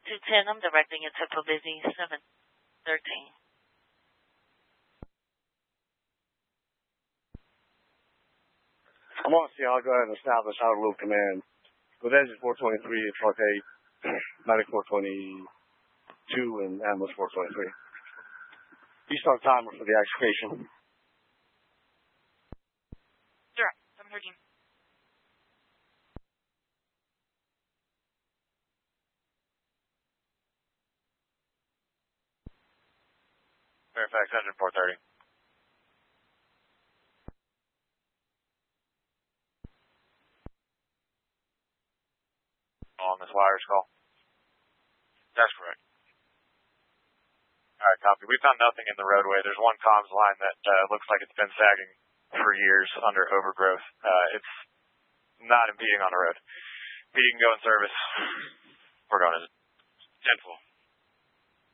210, I'm directing it to Pabizzi 713. I'm on C. I'll go ahead and establish outer loop command. With engine 423 at truck 8, 9422 and ambulance 423. Restart timer for the execution. Sure, 713. Fairfax engine 430. On this wires call. That's correct. All right, copy. We found nothing in the roadway. There's one comms line that looks like it's been sagging for years under overgrowth. It's not impeding on the road. If you can go in service, we're going to 10-4.